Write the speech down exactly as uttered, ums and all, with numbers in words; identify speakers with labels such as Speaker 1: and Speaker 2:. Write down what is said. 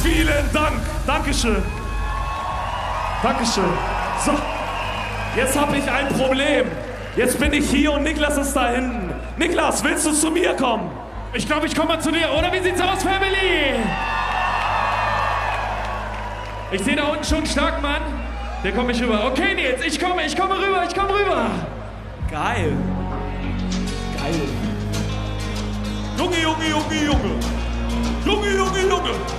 Speaker 1: Vielen Dank. Dankeschön. Dankeschön. So, jetzt habe ich ein Problem. Jetzt bin ich hier und Niklas ist da hinten. Niklas, willst du zu mir kommen?
Speaker 2: Ich glaube, ich komme mal zu dir, oder? Wie sieht's aus, Family? Ich sehe da unten schon einen starken Mann. Der kommt mich rüber. Okay, Nils, ich komme, ich komme rüber, ich komme rüber.
Speaker 1: Geil. Geil. Junge, Junge, Junge, Junge. Junge, Junge, Junge.